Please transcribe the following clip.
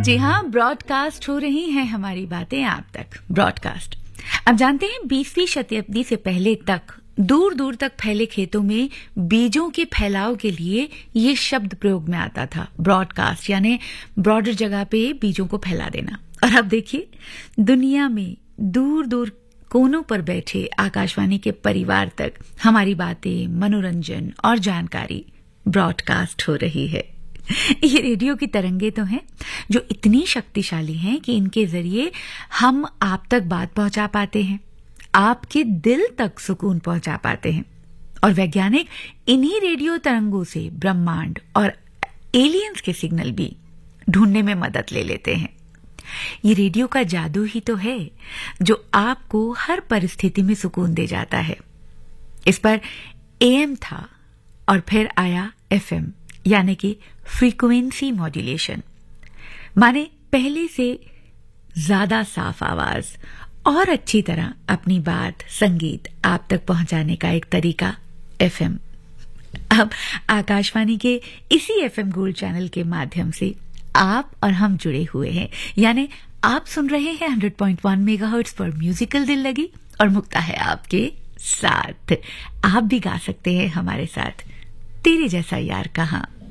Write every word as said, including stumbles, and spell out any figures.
जी हाँ, ब्रॉडकास्ट हो रही हैं हमारी बातें आप तक। ब्रॉडकास्ट अब जानते हैं बीसवीं शताब्दी से पहले तक दूर दूर तक फैले खेतों में बीजों के फैलाव के लिए ये शब्द प्रयोग में आता था, ब्रॉडकास्ट, यानी ब्रॉडर जगह पे बीजों को फैला देना। और अब देखिए, दुनिया में दूर दूर कोनों पर बैठे आकाशवाणी के परिवार तक हमारी बातें, मनोरंजन और जानकारी ब्रॉडकास्ट हो रही है। ये रेडियो की तरंगे तो हैं जो इतनी शक्तिशाली हैं कि इनके जरिए हम आप तक बात पहुंचा पाते हैं, आपके दिल तक सुकून पहुंचा पाते हैं। और वैज्ञानिक इन्हीं रेडियो तरंगों से ब्रह्मांड और एलियंस के सिग्नल भी ढूंढने में मदद ले लेते हैं। ये रेडियो का जादू ही तो है जो आपको हर परिस्थिति में सुकून दे जाता है। इस पर एएम था और फिर आया एफएम, यानी कि फ्रीक्वेंसी मॉड्यूलेशन, माने पहले से ज्यादा साफ आवाज और अच्छी तरह अपनी बात, संगीत आप तक पहुंचाने का एक तरीका एफएम। अब आकाशवाणी के इसी एफएम गोल्ड चैनल के माध्यम से आप और हम जुड़े हुए हैं, यानी आप सुन रहे हैं सौ पॉइंट एक मेगाहर्ट्ज पर म्यूजिकल दिल लगी और मुक्ता है आपके साथ। आप भी गा सकते हैं हमारे साथ, तेरे जैसा यार कहाँ।